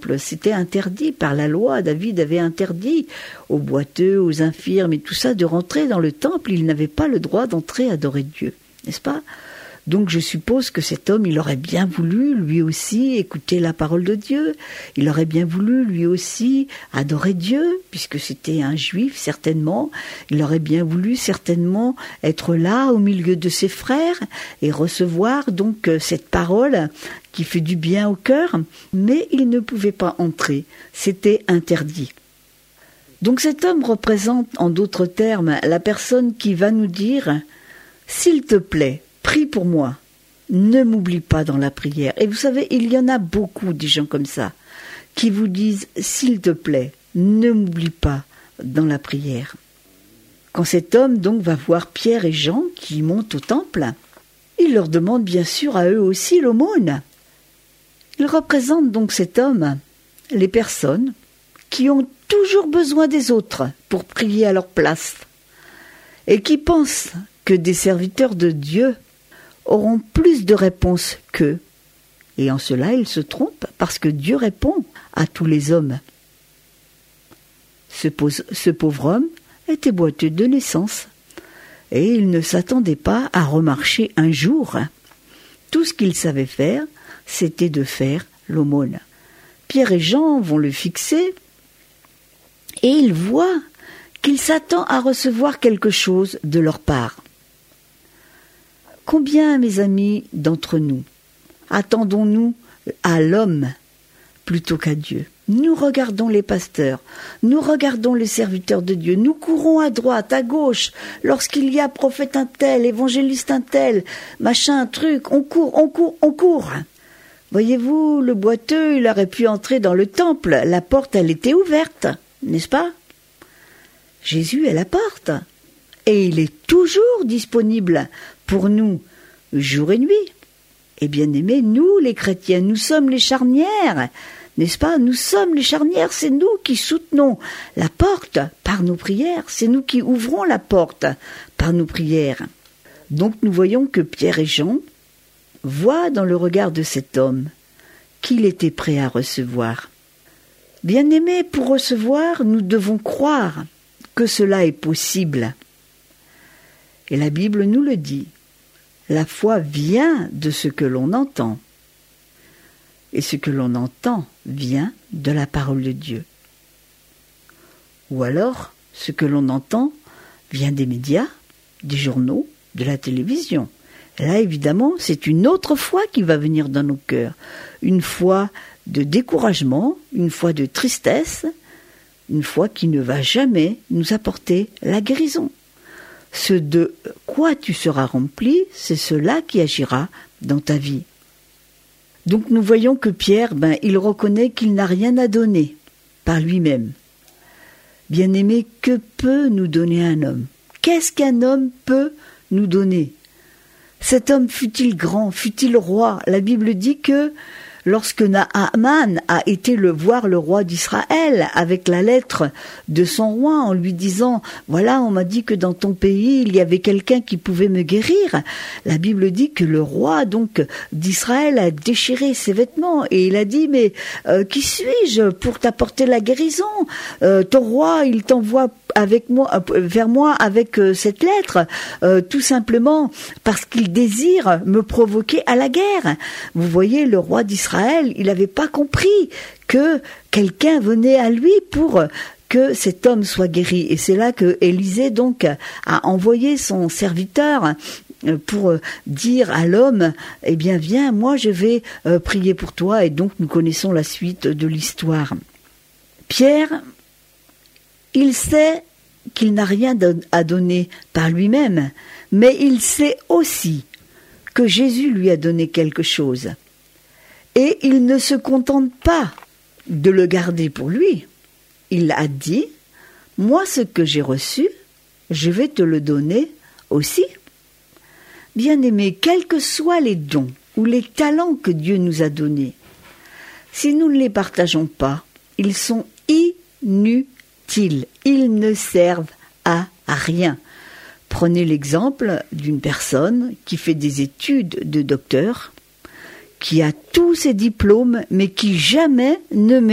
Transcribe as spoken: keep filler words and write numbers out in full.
temple. C'était interdit par la loi. David avait interdit aux boiteux, aux infirmes et tout ça de rentrer dans le temple. Ils n'avaient pas le droit d'entrer adorer Dieu, n'est-ce pas ? Donc je suppose que cet homme, il aurait bien voulu, lui aussi, écouter la parole de Dieu. Il aurait bien voulu, lui aussi, adorer Dieu, puisque c'était un juif, certainement. Il aurait bien voulu, certainement, être là, au milieu de ses frères, et recevoir donc cette parole qui fait du bien au cœur. Mais il ne pouvait pas entrer. C'était interdit. Donc cet homme représente, en d'autres termes, la personne qui va nous dire « S'il te plaît, prie pour moi, ne m'oublie pas dans la prière. » Et vous savez, il y en a beaucoup des gens comme ça, qui vous disent « S'il te plaît, ne m'oublie pas dans la prière. » Quand cet homme donc va voir Pierre et Jean qui montent au temple, il leur demande bien sûr à eux aussi l'aumône. Il représente donc cet homme, les personnes qui ont toujours besoin des autres pour prier à leur place et qui pensent que des serviteurs de Dieu auront plus de réponses qu'eux. Et en cela, ils se trompent, parce que Dieu répond à tous les hommes. Ce, pose, ce pauvre homme était boiteux de naissance, et il ne s'attendait pas à remarcher un jour. Tout ce qu'il savait faire, c'était de faire l'aumône. Pierre et Jean vont le fixer, et ils voient qu'il s'attend à recevoir quelque chose de leur part. Combien, mes amis, d'entre nous, attendons-nous à l'homme plutôt qu'à Dieu ? Nous regardons les pasteurs, nous regardons les serviteurs de Dieu, nous courons à droite, à gauche, lorsqu'il y a prophète un tel, évangéliste un tel, machin, un truc, on court, on court, on court. Voyez-vous, le boiteux, il aurait pu entrer dans le temple, la porte, elle était ouverte, n'est-ce pas ? Jésus est la porte, et il est toujours disponible pour nous, jour et nuit. Et bien aimés, nous les chrétiens, nous sommes les charnières, n'est-ce pas ? Nous sommes les charnières, c'est nous qui soutenons la porte par nos prières, c'est nous qui ouvrons la porte par nos prières. Donc nous voyons que Pierre et Jean voient dans le regard de cet homme qu'il était prêt à recevoir. Bien aimés, pour recevoir, nous devons croire que cela est possible. Et la Bible nous le dit. La foi vient de ce que l'on entend. Et ce que l'on entend vient de la parole de Dieu. Ou alors, ce que l'on entend vient des médias, des journaux, de la télévision. Et là, évidemment, c'est une autre foi qui va venir dans nos cœurs. Une foi de découragement, une foi de tristesse, une foi qui ne va jamais nous apporter la guérison. Ce de quoi tu seras rempli, c'est cela qui agira dans ta vie. Donc nous voyons que Pierre, ben, il reconnaît qu'il n'a rien à donner par lui-même. Bien-aimé, que peut nous donner un homme ? Qu'est-ce qu'un homme peut nous donner ? Cet homme fut-il grand, fut-il roi ? La Bible dit que lorsque Naaman a été le voir le roi d'Israël avec la lettre de son roi en lui disant « Voilà, on m'a dit que dans ton pays, il y avait quelqu'un qui pouvait me guérir », la Bible dit que le roi donc d'Israël a déchiré ses vêtements et il a dit « Mais euh, qui suis-je pour t'apporter la guérison ? euh, Ton roi, il t'envoie avec moi, vers moi avec euh, cette lettre, euh, tout simplement parce qu'il désire me provoquer à la guerre. » Vous voyez, le roi d'Israël, il n'avait pas compris que quelqu'un venait à lui pour que cet homme soit guéri. Et c'est là que Élisée donc a envoyé son serviteur pour dire à l'homme, eh bien viens, moi je vais euh, prier pour toi. Et donc nous connaissons la suite de l'histoire. Pierre, il sait qu'il n'a rien à donner par lui-même, mais il sait aussi que Jésus lui a donné quelque chose. Et il ne se contente pas de le garder pour lui. Il a dit, « Moi, ce que j'ai reçu, je vais te le donner aussi. » Bien-aimés, quels que soient les dons ou les talents que Dieu nous a donnés, si nous ne les partageons pas, ils sont inutiles. Ils ne servent à rien. Prenez l'exemple d'une personne qui fait des études de docteur, qui a tous ses diplômes, mais qui jamais ne met